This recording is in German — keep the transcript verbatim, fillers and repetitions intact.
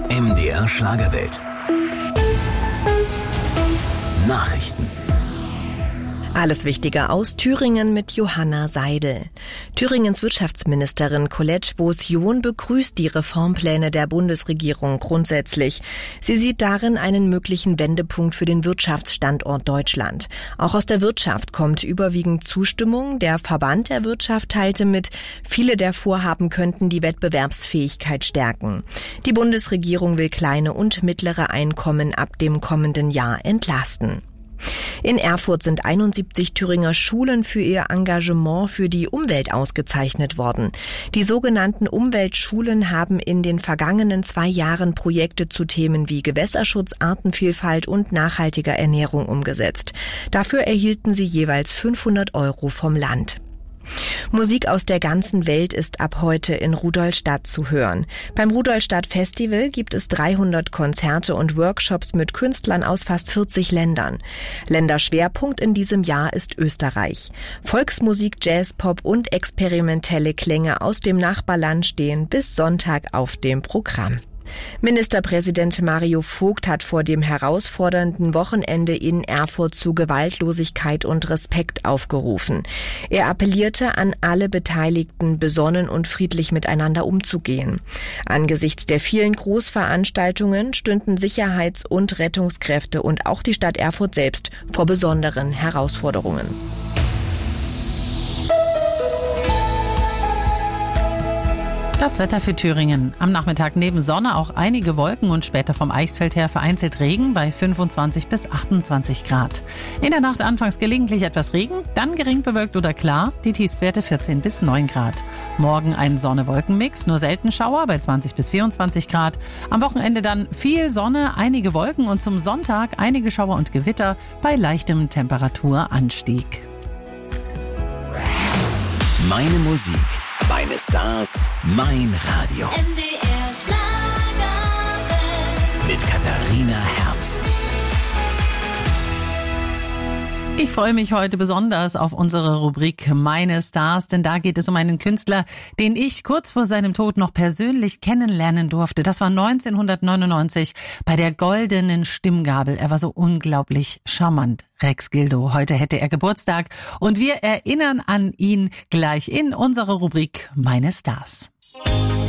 M D R Schlagerwelt. Nachrichten. Alles Wichtige aus Thüringen mit Johanna Seidel. Thüringens Wirtschaftsministerin Colette Bos-John begrüßt die Reformpläne der Bundesregierung grundsätzlich. Sie sieht darin einen möglichen Wendepunkt für den Wirtschaftsstandort Deutschland. Auch aus der Wirtschaft kommt überwiegend Zustimmung. Der Verband der Wirtschaft teilte mit, viele der Vorhaben könnten die Wettbewerbsfähigkeit stärken. Die Bundesregierung will kleine und mittlere Einkommen ab dem kommenden Jahr entlasten. In Erfurt sind einundsiebzig Thüringer Schulen für ihr Engagement für die Umwelt ausgezeichnet worden. Die sogenannten Umweltschulen haben in den vergangenen zwei Jahren Projekte zu Themen wie Gewässerschutz, Artenvielfalt und nachhaltiger Ernährung umgesetzt. Dafür erhielten sie jeweils fünfhundert Euro vom Land. Musik aus der ganzen Welt ist ab heute in Rudolstadt zu hören. Beim Rudolstadt Festival gibt es dreihundert Konzerte und Workshops mit Künstlern aus fast vierzig Ländern. Länderschwerpunkt in diesem Jahr ist Österreich. Volksmusik, Jazz, Pop und experimentelle Klänge aus dem Nachbarland stehen bis Sonntag auf dem Programm. Ministerpräsident Mario Vogt hat vor dem herausfordernden Wochenende in Erfurt zu Gewaltlosigkeit und Respekt aufgerufen. Er appellierte an alle Beteiligten, besonnen und friedlich miteinander umzugehen. Angesichts der vielen Großveranstaltungen stünden Sicherheits- und Rettungskräfte und auch die Stadt Erfurt selbst vor besonderen Herausforderungen. Das Wetter für Thüringen. Am Nachmittag neben Sonne auch einige Wolken und später vom Eichsfeld her vereinzelt Regen bei fünfundzwanzig bis achtundzwanzig Grad. In der Nacht anfangs gelegentlich etwas Regen, dann gering bewölkt oder klar, die Tiefstwerte vierzehn bis neun Grad. Morgen ein Sonne-Wolken-Mix, nur selten Schauer bei zwanzig bis vierundzwanzig Grad. Am Wochenende dann viel Sonne, einige Wolken und zum Sonntag einige Schauer und Gewitter bei leichtem Temperaturanstieg. Meine Musik. Meine Stars, mein Radio. M D R Schlagerwelt. Mit Katharina Herz. Ich freue mich heute besonders auf unsere Rubrik Meine Stars, denn da geht es um einen Künstler, den ich kurz vor seinem Tod noch persönlich kennenlernen durfte. Das war neunzehnhundertneunundneunzig bei der Goldenen Stimmgabel. Er war so unglaublich charmant. Rex Gildo, heute hätte er Geburtstag und wir erinnern an ihn gleich in unserer Rubrik Meine Stars.